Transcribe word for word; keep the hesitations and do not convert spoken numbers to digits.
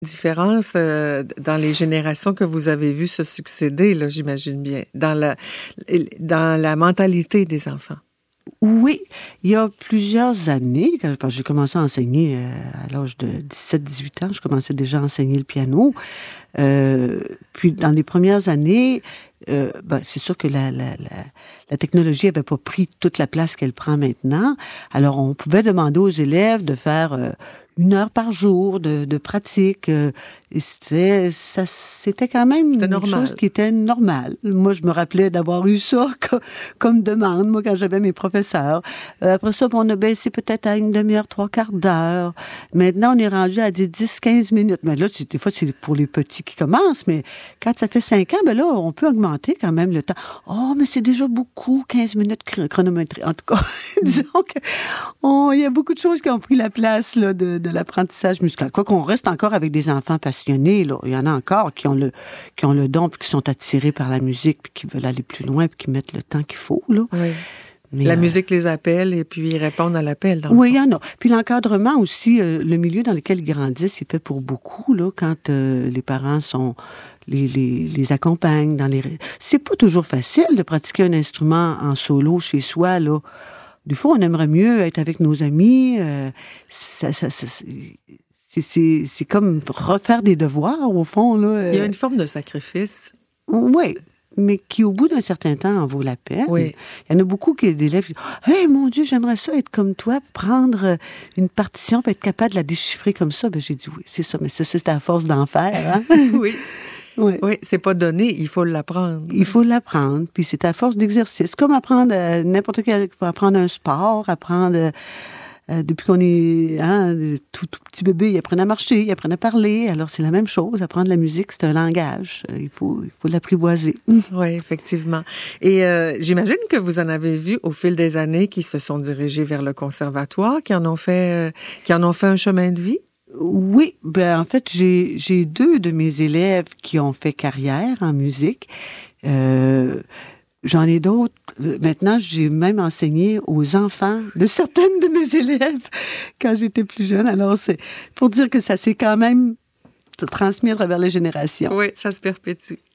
Différence euh, dans les générations que vous avez vues se succéder, là, j'imagine bien, dans la, dans la mentalité des enfants. Oui, il y a plusieurs années, quand j'ai commencé à enseigner à l'âge de dix-sept dix-huit ans, je commençais déjà à enseigner le piano. Euh, puis dans les premières années, euh, ben, c'est sûr que la, la, la, la technologie n'avait pas pris toute la place qu'elle prend maintenant. Alors on pouvait demander aux élèves de faire euh, une heure par jour de, de pratique. Euh, et c'était, ça, c'était quand même c'était une normal. chose qui était normale. Moi, je me rappelais d'avoir eu ça comme, comme demande, moi, quand j'avais mes professeurs. Euh, après ça, on a baissé peut-être à une demi-heure, trois quarts d'heure. Maintenant, on est rendu à des dix chquinze minutes. Mais là, c'est, des fois, c'est pour les petits qui commencent, mais quand ça fait cinq ans, ben là, on peut augmenter quand même le temps. Oh, mais c'est déjà beaucoup, quinze minutes chronométrées. En tout cas, disons qu'il y a beaucoup de choses qui ont pris la place là, de, de l'apprentissage musical. Quoi qu'on reste encore avec des enfants passionnés, là. Il y en a encore qui ont le, qui ont le don, puis qui sont attirés par la musique, puis qui veulent aller plus loin, puis qui mettent le temps qu'il faut, là. Oui. Mais, la euh, musique les appelle et puis ils répondent à l'appel. Dans oui, il y en a. Puis l'encadrement aussi, euh, le milieu dans lequel ils grandissent, il fait pour beaucoup, là, quand euh, les parents sont... Les, les, les accompagnent dans les... C'est pas toujours facile de pratiquer un instrument en solo chez soi, là. Des fois, on aimerait mieux être avec nos amis. Euh, ça, ça, ça, c'est, c'est, c'est comme refaire des devoirs, au fond, là. Il y a une forme de sacrifice. Oui, mais qui, au bout d'un certain temps, en vaut la peine. Oui. Il y en a beaucoup qui d'élèves qui disent « Hey, mon Dieu, j'aimerais ça être comme toi, prendre une partition et être capable de la déchiffrer comme ça. » Ben, j'ai dit « Oui, c'est ça, mais ça, c'est à force d'en faire. Hein? » Oui. Oui. Oui, c'est pas donné, il faut l'apprendre. Il faut l'apprendre, puis c'est à force d'exercice. Comme apprendre euh, n'importe quel... apprendre un sport, apprendre... Euh, depuis qu'on est hein, tout, tout petit bébé, ils apprennent à marcher, ils apprennent à parler. Alors, c'est la même chose. Apprendre la musique, c'est un langage. Euh, il faut, il faut l'apprivoiser. Oui, effectivement. Et euh, j'imagine que vous en avez vu au fil des années qui se sont dirigés vers le conservatoire, qui en ont fait, euh, qui en ont fait un chemin de vie? Oui, ben en fait, j'ai, j'ai deux de mes élèves qui ont fait carrière en musique. Euh, j'en ai d'autres. Maintenant, j'ai même enseigné aux enfants de certaines de mes élèves quand j'étais plus jeune. Alors, c'est pour dire que ça s'est quand même transmis à travers les générations. Oui, ça se perpétue.